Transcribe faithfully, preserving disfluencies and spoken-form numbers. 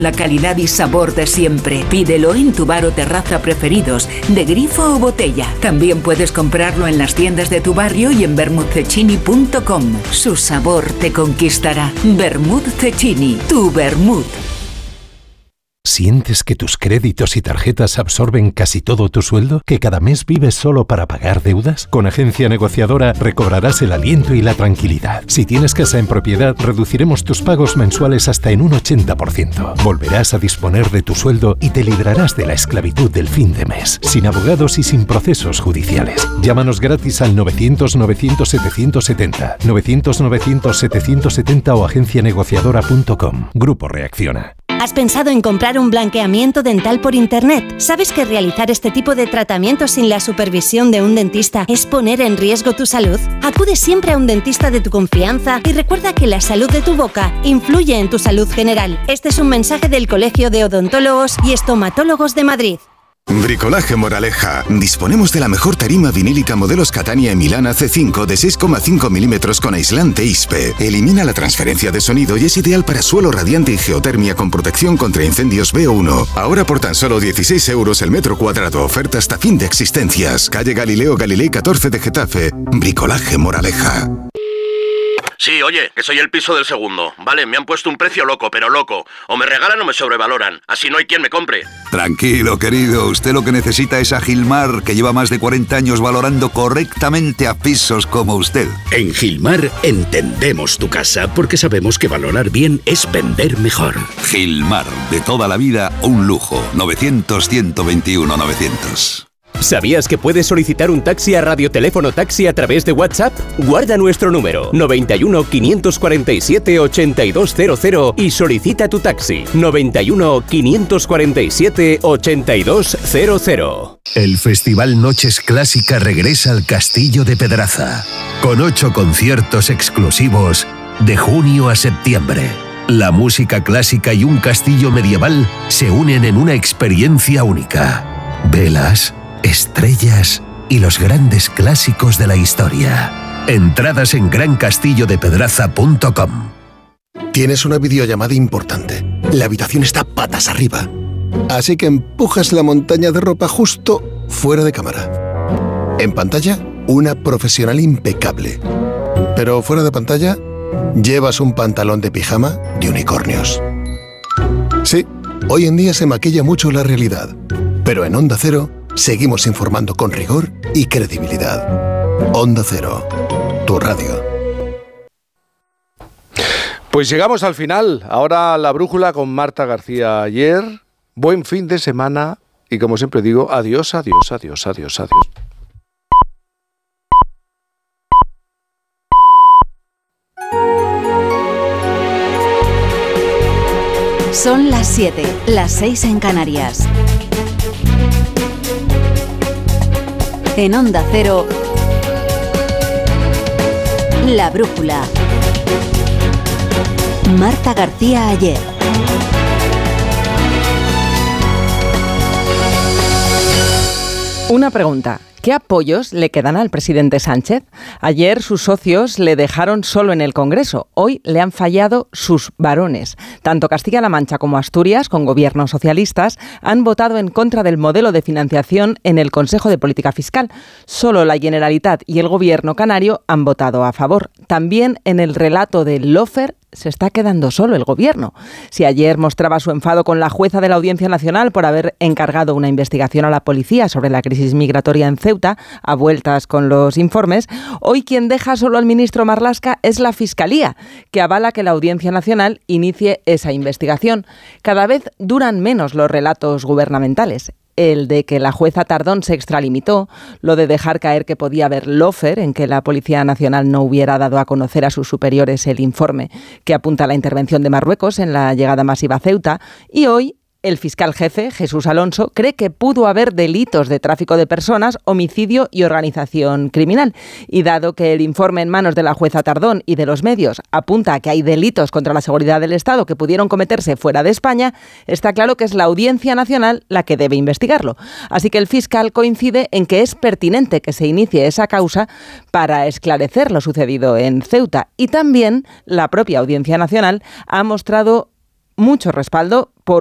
La calidad y sabor de siempre. Pídelo en tu bar o terraza preferidos, de grifo o botella. También puedes comprarlo en las tiendas de tu barrio y en vermouth cecchini punto com. Su sabor te conquistará. Vermouth Cecchini, tu vermouth. ¿Sientes que tus créditos y tarjetas absorben casi todo tu sueldo? ¿Que cada mes vives solo para pagar deudas? Con Agencia Negociadora recobrarás el aliento y la tranquilidad. Si tienes casa en propiedad, reduciremos tus pagos mensuales hasta en un ochenta por ciento. Volverás a disponer de tu sueldo y te librarás de la esclavitud del fin de mes, sin abogados y sin procesos judiciales. Llámanos gratis al novecientos novecientos setecientos setenta, novecientos novecientos setecientos setenta o agencia negociadora punto com. Grupo Reacciona. ¿Has pensado en comprar un blanqueamiento dental por internet? ¿Sabes que realizar este tipo de tratamientos sin la supervisión de un dentista es poner en riesgo tu salud? Acude siempre a un dentista de tu confianza y recuerda que la salud de tu boca influye en tu salud general. Este es un mensaje del Colegio de Odontólogos y Estomatólogos de Madrid. Bricolaje Moraleja. Disponemos de la mejor tarima vinílica modelos Catania y Milana C cinco de seis coma cinco milímetros con aislante I S P E. Elimina la transferencia de sonido y es ideal para suelo radiante y geotermia con protección contra incendios B uno. Ahora por tan solo dieciséis euros el metro cuadrado. Oferta hasta fin de existencias. Calle Galileo Galilei catorce de Getafe. Bricolaje Moraleja. Sí, oye, que soy el piso del segundo. Vale, me han puesto un precio loco, pero loco. O me regalan o me sobrevaloran. Así no hay quien me compre. Tranquilo, querido. Usted lo que necesita es a Gilmar, que lleva más de cuarenta años valorando correctamente a pisos como usted. En Gilmar entendemos tu casa porque sabemos que valorar bien es vender mejor. Gilmar, de toda la vida, un lujo. novecientos, ciento veintiuno, novecientos. ¿Sabías que puedes solicitar un taxi a Radioteléfono Taxi a través de WhatsApp? Guarda nuestro número noventa y uno, quinientos cuarenta y siete, ochenta y dos cero cero y solicita tu taxi noventa y uno, quinientos cuarenta y siete, ochenta y dos cero cero. El Festival Noches Clásica regresa al Castillo de Pedraza, con ocho conciertos exclusivos de junio a septiembre. La música clásica y un castillo medieval se unen en una experiencia única. Velas, estrellas y los grandes clásicos de la historia. Entradas en gran castillo de pedraza punto com. Tienes una videollamada importante. La habitación está patas arriba. Así que empujas la montaña de ropa justo fuera de cámara. En pantalla, una profesional impecable. Pero fuera de pantalla, llevas un pantalón de pijama de unicornios. Sí, hoy en día se maquilla mucho la realidad. Pero en Onda Cero seguimos informando con rigor y credibilidad. Onda Cero, tu radio. Pues llegamos al final. Ahora la brújula con Marta García Ayer. Buen fin de semana y como siempre digo, adiós, adiós, adiós, adiós, adiós. Son las siete, las seis en Canarias. En Onda Cero, La Brújula. Marta García Ayer. Una pregunta. ¿Qué apoyos le quedan al presidente Sánchez? Ayer sus socios le dejaron solo en el Congreso. Hoy le han fallado sus varones. Tanto Castilla-La Mancha como Asturias, con gobiernos socialistas, han votado en contra del modelo de financiación en el Consejo de Política Fiscal. Solo la Generalitat y el Gobierno canario han votado a favor. También en el relato del Lofer se está quedando solo el Gobierno. Si ayer mostraba su enfado con la jueza de la Audiencia Nacional por haber encargado una investigación a la policía sobre la crisis migratoria en Ceuta, a vueltas con los informes, hoy quien deja solo al ministro Marlaska es la Fiscalía, que avala que la Audiencia Nacional inicie esa investigación. Cada vez duran menos los relatos gubernamentales. El de que la jueza Tardón se extralimitó, lo de dejar caer que podía haber lofer en que la Policía Nacional no hubiera dado a conocer a sus superiores el informe que apunta a la intervención de Marruecos en la llegada masiva a Ceuta, y hoy el fiscal jefe, Jesús Alonso, cree que pudo haber delitos de tráfico de personas, homicidio y organización criminal. Y dado que el informe en manos de la jueza Tardón y de los medios apunta a que hay delitos contra la seguridad del Estado que pudieron cometerse fuera de España, está claro que es la Audiencia Nacional la que debe investigarlo. Así que el fiscal coincide en que es pertinente que se inicie esa causa para esclarecer lo sucedido en Ceuta. Y también la propia Audiencia Nacional ha mostrado mucho respaldo por